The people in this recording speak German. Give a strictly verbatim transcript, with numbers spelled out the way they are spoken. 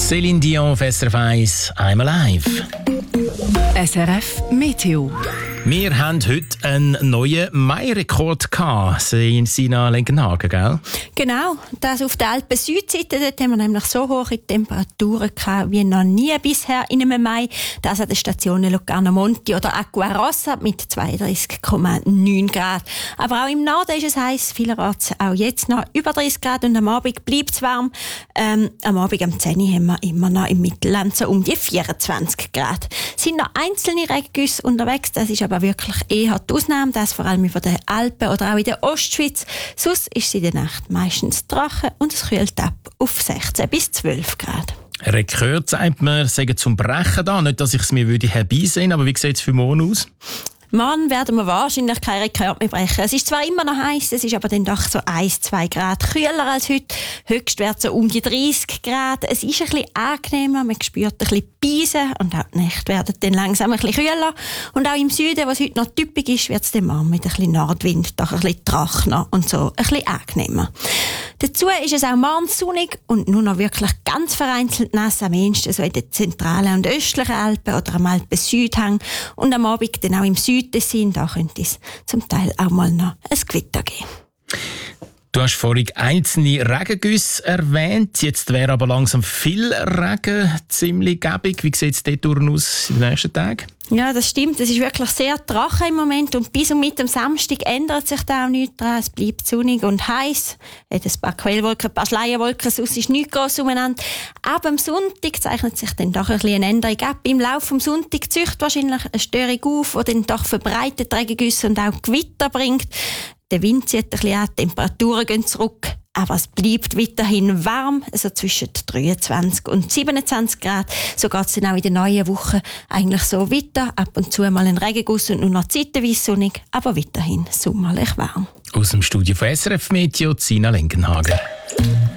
Céline Dion auf S R F eins, I'm Alive. S R F Meteo. Wir haben heute einen neuen Mai-Rekord gehabt, Sina Lenkenhagen, gell? Genau, das auf der Alpen-Südseite, dort haben wir nämlich so hohe Temperaturen gehabt wie noch nie bisher in einem Mai. Das an den Stationen Locarno Monti oder Acqua Rossa mit zweiunddreißig Komma neun Grad. Aber auch im Norden ist es heiß, vielerorts auch jetzt noch über dreißig Grad und am Abend bleibt es warm. Ähm, am Abend um zehn Uhr haben wir immer noch im Mittelland so um die vierundzwanzig Grad. Es sind noch einzelne Regengüsse unterwegs, das ist aber wirklich eher die Ausnahme, das vor allem über den Alpen oder auch in der Ostschweiz. Sonst ist es in der Nacht meistens trocken und es kühlt ab auf sechzehn bis zwölf Grad. Rekord, sagt man, sagen zum Brechen da. Nicht, dass ich es mir würde herbeisehen, aber wie sieht es für morgen aus? Morgen werden wir wahrscheinlich keinen Rekord mehr brechen. Es ist zwar immer noch heiß, es ist aber dann doch so ein bis zwei Grad kühler als heute. Höchstwert so um die dreißig Grad. Es ist ein bisschen angenehmer, man spürt ein bisschen Beisen und auch die Nächte werden dann langsam ein bisschen kühler. Und auch im Süden, was heute noch typisch ist, wird es dann morgen mit ein bisschen Nordwind doch ein bisschen trockener und so ein bisschen angenehmer. Dazu ist es auch morgen sonnig und nur noch wirklich ganz vereinzelt nass, am ehesten so in den zentralen und östlichen Alpen oder am Alpen-Südhang und am Abend dann auch im Südtessin, da könnte es zum Teil auch mal noch ein Gewitter geben. Du hast vorhin einzelne Regengüsse erwähnt, jetzt wäre aber langsam viel Regen ziemlich gäbig. Wie sieht es dort aus in den nächsten Tagen? Ja, das stimmt. Es ist wirklich sehr trocken im Moment und bis und mit dem Samstag ändert sich da auch nichts dran. Es bleibt sonnig und heiß. Es hat ein paar Quellwolken, ein paar Schleierwolken, sonst ist nichts gross umeinander. Aber am Sonntag zeichnet sich dann doch ein bisschen eine Änderung ab. Im Laufe des Sonntags zieht wahrscheinlich eine Störung auf, die dann doch verbreitet Regengüsse und auch Gewitter bringt. Der Wind zieht ein bisschen an, die Temperaturen gehen zurück. Aber es bleibt weiterhin warm, also zwischen dreiundzwanzig und siebenundzwanzig Grad. So geht es dann auch in der neuen Woche eigentlich so weiter. Ab und zu mal ein Regenguss und nur noch zeitweise sonnig, aber weiterhin sommerlich warm. Aus dem Studio von S R F Meteo, Sina Lenkenhagen.